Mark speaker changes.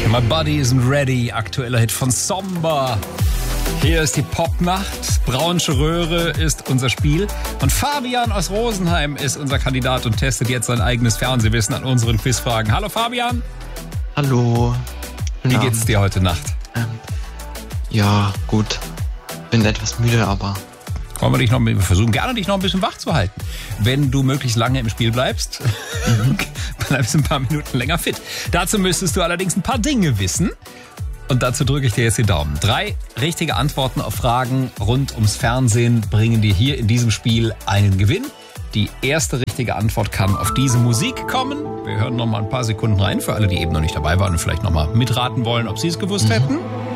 Speaker 1: My Body Isn't Ready, aktueller Hit von Somber. Hier ist die Popnacht, Braunsche Röhre ist unser Spiel und Fabian aus Rosenheim ist unser Kandidat und testet jetzt sein eigenes Fernsehwissen an unseren Quizfragen. Hallo Fabian.
Speaker 2: Hallo.
Speaker 1: Wie geht's dir heute Nacht?
Speaker 2: Ja, gut. Bin etwas müde, aber...
Speaker 1: Wir versuchen gerne, dich noch ein bisschen wach zu halten. Wenn du möglichst lange im Spiel bleibst, bleibst du ein paar Minuten länger fit. Dazu müsstest du allerdings ein paar Dinge wissen. Und dazu drücke ich dir jetzt die Daumen. 3 richtige Antworten auf Fragen rund ums Fernsehen bringen dir hier in diesem Spiel einen Gewinn. Die erste richtige Antwort kann auf diese Musik kommen. Wir hören noch mal ein paar Sekunden rein für alle, die eben noch nicht dabei waren und vielleicht noch mal mitraten wollen, ob sie es gewusst hätten.